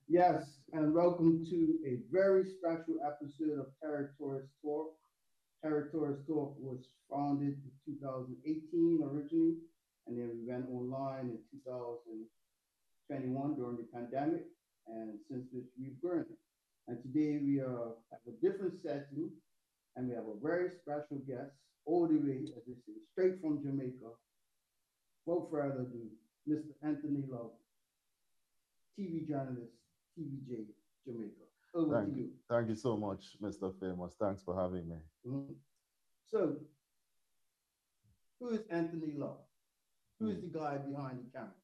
Yes, and welcome to a very special episode of Territories Talk. Territories Talk was founded in 2018 originally, and then we went online in 2021 during the pandemic, and since which we've grown. And today we have a different setting, and we have a very special guest, all the way, as they say, straight from Jamaica. Without further ado, Mr. Anthony Love, TV journalist, TVJ Jamaica. Over to Thank you. you. Thank you so much, Mr. Famous. Thanks for having me. Mhm. So, who is Anthony Love? Who is Mm. the guy behind the camera?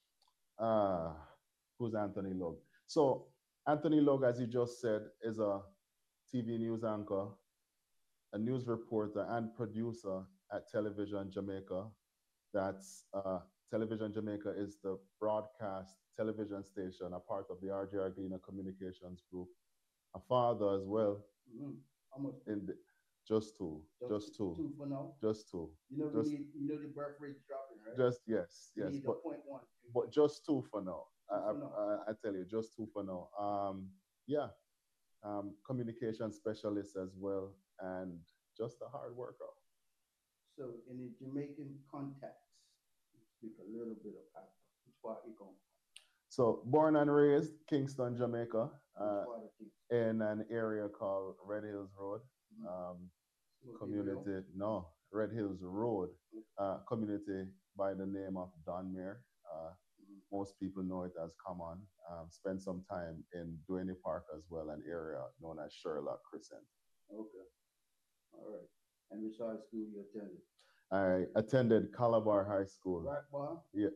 Uh, who's Anthony Log? So, Anthony Log, as you just said, is a TV news anchor, a news reporter, and producer at Television Jamaica. That's Television Jamaica is the broadcast television station, a part of the RJ Arglina Communications Group. A father as well. Mm-hmm. Almost In the, just two, just two for now. just two, You know we just need. You know the birth rate dropping, right? just yes, We yes, need a point one. but just two for now. Two for now. I tell you, just two for now. Yeah, communication specialist as well, and just a hard worker. So, in the Jamaican context, speak a little bit of Papa. Which part you come So born and raised Kingston, Jamaica, from? Which part of Kingston? in an area called Red Hills Road. Mm-hmm. Community, no, Red Hills Road, community by the name of Donmere. Most people know it as Common. Spent some time in Duane Park as well, an area known as Sherlock Crescent. Okay. All right. And which high school you attended? I attended Calabar High School. Right, bar? Yeah,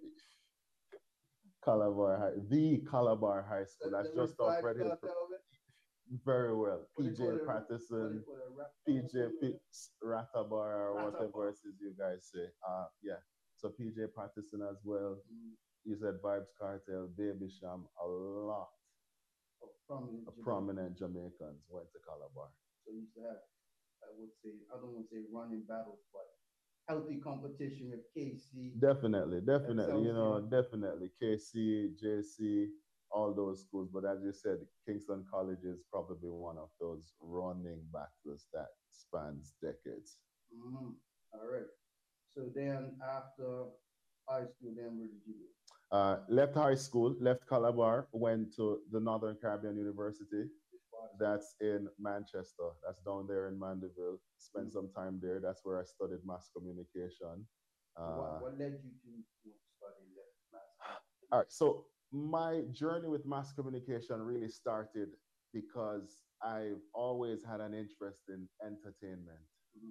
Calabar High, the Calabar High School. That's just off Red Hills. Very well. PJ Patterson, PJ Pitts, Ratabar, or whatever it is you guys say. Yeah. So PJ Patterson as well. You said Vibes Cartel, Baby Sham, a lot of prominent Jamaicans went to Calabar. So you used to have, I would say, I don't want to say running battles, but healthy competition with KC. Definitely. You know, definitely. KC, JC, all those schools. But as you said, Kingston College is probably one of those running battles that spans decades. Mm-hmm. All right. So then after high school, then where did you go? Left high school, left Calabar, went to the Northern Caribbean University. That's in Manchester. That's down there in Mandeville. Spent some time there. That's where I studied mass communication. What led you to study mass communication? All right. So my journey with mass communication really started because I've always had an interest in entertainment.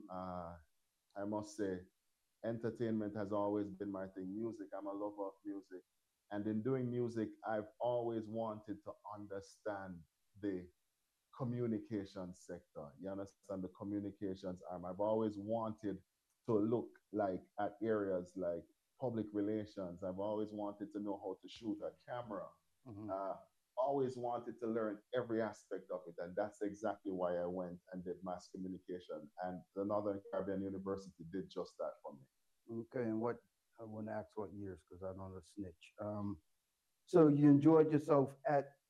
I must say, entertainment has always been my thing. Music, I'm a lover of music. And in doing music, I've always wanted to understand the communication sector. You understand the communications arm. I've always wanted to look like at areas like public relations. I've always wanted to know how to shoot a camera. Always wanted to learn every aspect of it. And that's exactly why I went and did mass communication. And the Northern Caribbean University did just that for me. Okay, and what I want to ask what years because I don't want to snitch. So you enjoyed yourself at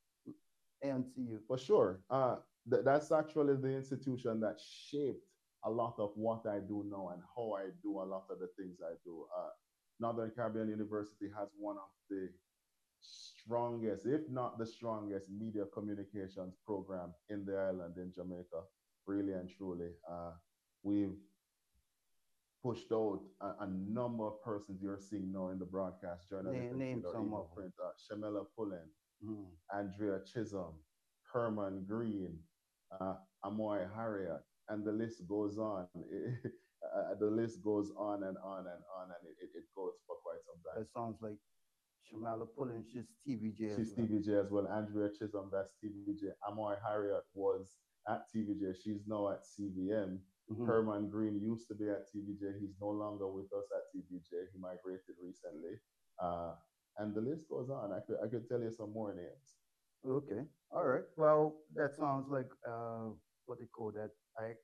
ANCU? For sure. That's actually the institution that shaped a lot of what I do now and how I do a lot of the things I do. Northern Caribbean University has one of the strongest, if not the strongest, media communications program in the island in Jamaica, really and truly. We've pushed out a number of persons you're seeing now in the broadcast journalism Name or some even of print. Shamela Pullen, Andrea Chisholm, Herman Green, Amoy Harriet, and the list goes on. The list goes on and on and on, and it goes for quite some time. That sounds like Shamala Pullen, she's TVJ. She's TVJ as well. Andrea Chisholm, that's TVJ. Amoy Harriet was at TVJ. She's now at CVM. Herman Green used to be at TVJ. He's no longer with us at TVJ. He migrated recently. And the list goes on. I could tell you some more names. Okay. All right. Well, that sounds like what they call that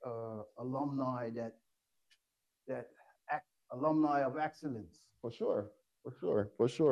alumni that alumni of excellence. For sure. For sure. For sure.